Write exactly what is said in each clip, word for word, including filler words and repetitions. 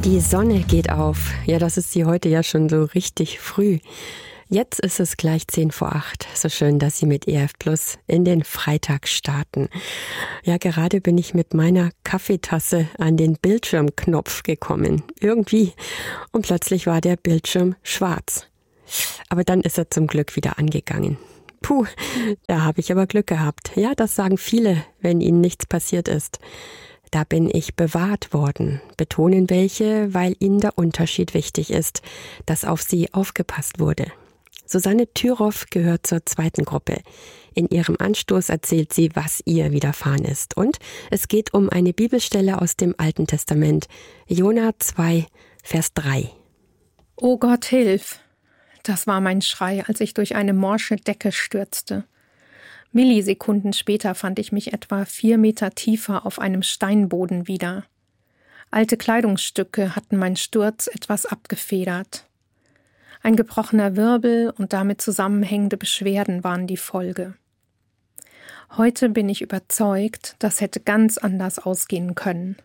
Die Sonne geht auf. Ja, das ist sie heute ja schon so richtig früh. Jetzt ist es gleich zehn vor acht. So schön, dass Sie mit E F Plus in den Freitag starten. Ja, gerade bin ich mit meiner Kaffeetasse an den Bildschirmknopf gekommen. Irgendwie. Und plötzlich war der Bildschirm schwarz. Aber dann ist er zum Glück wieder angegangen. Puh, da habe ich aber Glück gehabt. Ja, das sagen viele, wenn ihnen nichts passiert ist. Da bin ich bewahrt worden, betonen welche, weil ihnen der Unterschied wichtig ist, dass auf sie aufgepasst wurde. Susanne Thüroff gehört zur zweiten Gruppe. In ihrem Anstoß erzählt sie, was ihr widerfahren ist. Und es geht um eine Bibelstelle aus dem Alten Testament, Jona zwei, Vers drei. O Gott, hilf! Das war mein Schrei, als ich durch eine morsche Decke stürzte. Millisekunden später fand ich mich etwa vier Meter tiefer auf einem Steinboden wieder. Alte Kleidungsstücke hatten meinen Sturz etwas abgefedert. Ein gebrochener Wirbel und damit zusammenhängende Beschwerden waren die Folge. Heute bin ich überzeugt, das hätte ganz anders ausgehen können.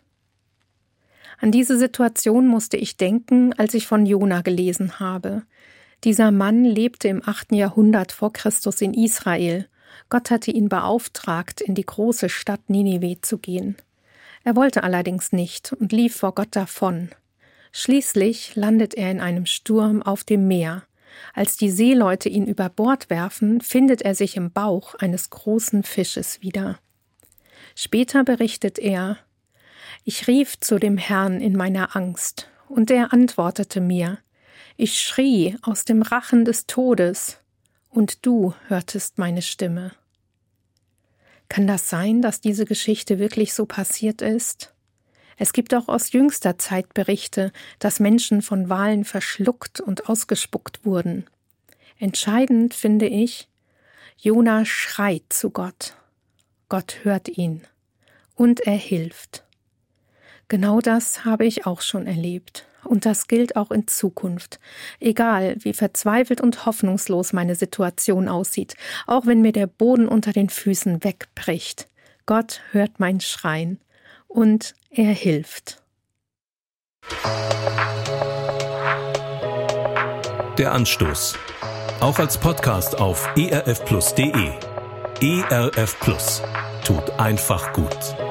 An diese Situation musste ich denken, als ich von Jona gelesen habe. Dieser Mann lebte im achten Jahrhundert vor Christus in Israel. Gott hatte ihn beauftragt, in die große Stadt Ninive zu gehen. Er wollte allerdings nicht und lief vor Gott davon. Schließlich landet er in einem Sturm auf dem Meer. Als die Seeleute ihn über Bord werfen, findet er sich im Bauch eines großen Fisches wieder. Später berichtet er: Ich rief zu dem Herrn in meiner Angst, und er antwortete mir. Ich schrie aus dem Rachen des Todes, und du hörtest meine Stimme. Kann das sein, dass diese Geschichte wirklich so passiert ist? Es gibt auch aus jüngster Zeit Berichte, dass Menschen von Walen verschluckt und ausgespuckt wurden. Entscheidend finde ich, Jona schreit zu Gott. Gott hört ihn und er hilft. Genau das habe ich auch schon erlebt. Und das gilt auch in Zukunft. Egal, wie verzweifelt und hoffnungslos meine Situation aussieht, auch wenn mir der Boden unter den Füßen wegbricht. Gott hört mein Schreien und er hilft. Der Anstoß. Auch als Podcast auf e r f plus punkt d e. E R F Plus. Tut einfach gut.